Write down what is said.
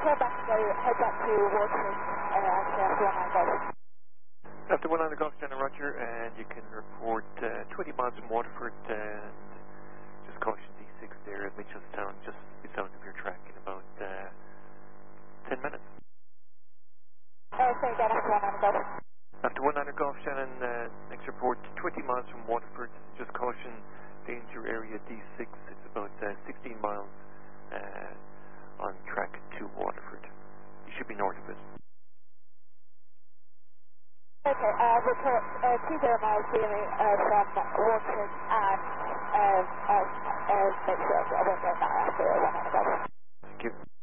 head back to Waterford, after 19 Golf. After 19 Golf, Channel Roger, and you can report 20 miles from Waterford, and just caution D6 there at Mitchelstown, just south of your track in about 10 minutes. Say again, after 19 Golf. After 19 Golf, Shannon, next report 20 miles from Waterford, just caution danger area D6, it's about 16 miles on track to Waterford. You should be north of it. Okay, report 20 miles dealing from Waterford, and make sure I won't go back after 19 Golf. Thank you.